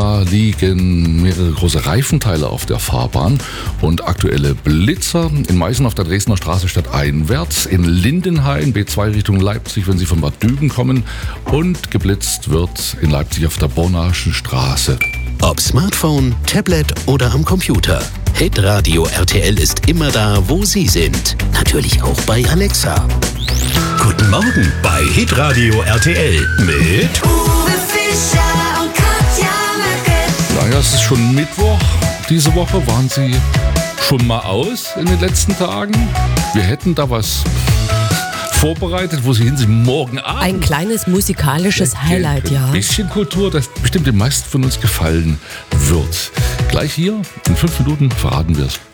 extra liegen mehrere große Reifenteile auf der Fahrbahn und aktuelle Blitzer in Meißen auf der Dresdner Straße stadteinwärts, in Lindenhain B2 Richtung Leipzig, wenn Sie von Bad Düben kommen, und geblitzt wird in Leipzig auf der Bornaschen Straße. Ob Smartphone, Tablet oder am Computer. Hitradio RTL ist immer da, wo Sie sind. Natürlich auch bei Alexa. Guten Morgen bei Hitradio RTL mit Uwe Fischer und Katja Möcke. Naja, es ist schon Mittwoch. Diese Woche waren Sie schon mal aus in den letzten Tagen. Wir hätten da was vorbereitet, wo Sie hin sind morgen Abend. Ein kleines musikalisches Highlight, ja. Ein bisschen Kultur, das bestimmt den meisten von uns gefallen wird. Gleich hier, in 5 Minuten verraten wir es.